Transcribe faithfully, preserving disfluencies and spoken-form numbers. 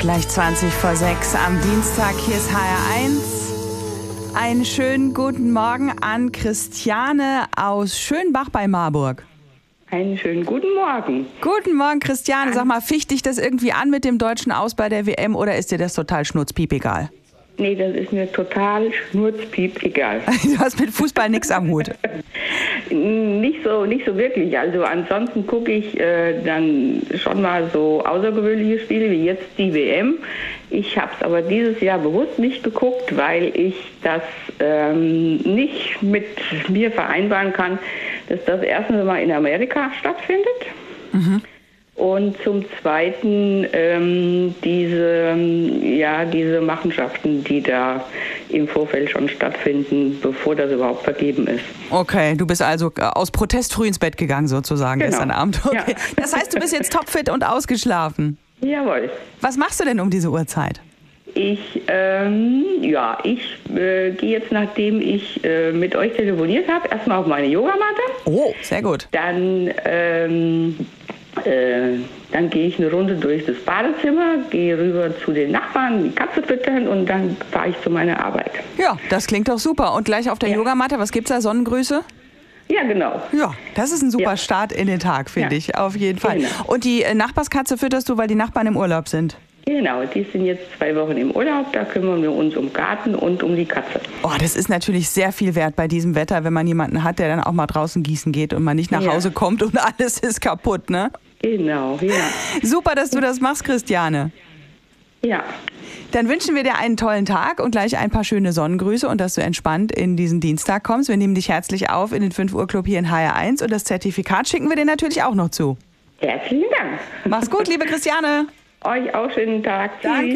Gleich zwanzig vor sechs am Dienstag. Hier ist H R eins. Einen schönen guten Morgen an Christiane aus Schönbach bei Marburg. Einen schönen guten Morgen. Guten Morgen, Christiane. Sag mal, ficht dich das irgendwie an mit dem deutschen Aus bei der W M oder ist dir das total schnurzpiep egal? Nee, das ist mir total schnurzpiep egal. Du hast mit Fußball nichts am Hut. Nicht so, nicht so wirklich. Also ansonsten gucke ich äh, dann schon mal so außergewöhnliche Spiele wie jetzt die W M. Ich habe es aber dieses Jahr bewusst nicht geguckt, weil ich das ähm, nicht mit mir vereinbaren kann, dass das erstens mal in Amerika stattfindet. Mhm. Und zum Zweiten ähm, diese, ja, diese Machenschaften, die da im Vorfeld schon stattfinden, bevor das überhaupt vergeben ist. Okay, du bist also aus Protest früh ins Bett gegangen sozusagen genau. Gestern Abend. Okay. Ja. Das heißt, du bist jetzt topfit und ausgeschlafen. Jawohl. Was machst du denn um diese Uhrzeit? Ich, ähm, ja, ich äh, gehe jetzt, nachdem ich äh, mit euch telefoniert habe, erstmal auf meine Yogamatte. Oh, sehr gut. Dann, ähm, äh, dann gehe ich eine Runde durch das Badezimmer, gehe rüber zu den Nachbarn, die Katze füttern und dann fahre ich zu meiner Arbeit. Ja, das klingt doch super. Und gleich auf der ja. Yogamatte, was gibt's da? Sonnengrüße? Ja, genau. Ja, das ist ein super ja. Start in den Tag, finde ja. ich, auf jeden Fall. Genau. Und die äh, Nachbarskatze fütterst du, weil die Nachbarn im Urlaub sind? Genau, die sind jetzt zwei Wochen im Urlaub, da kümmern wir uns um Garten und um die Katze. Oh, das ist natürlich sehr viel wert bei diesem Wetter, wenn man jemanden hat, der dann auch mal draußen gießen geht und man nicht nach ja. Hause kommt und alles ist kaputt, ne? Genau, ja. Super, dass du das machst, Christiane. Ja. Dann wünschen wir dir einen tollen Tag und gleich ein paar schöne Sonnengrüße und dass du entspannt in diesen Dienstag kommst. Wir nehmen dich herzlich auf in den fünf Uhr Club hier in H R eins und das Zertifikat schicken wir dir natürlich auch noch zu. Herzlichen Dank. Mach's gut, liebe Christiane. Euch auch schönen Tag. Danke. Tschüss.